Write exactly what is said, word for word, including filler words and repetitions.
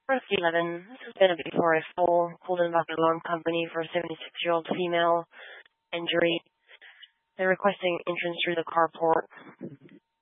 Rescue eleven, this has been a before I fall, called in about the alarm company for a seventy-six-year-old female injury. They're requesting entrance through the carport.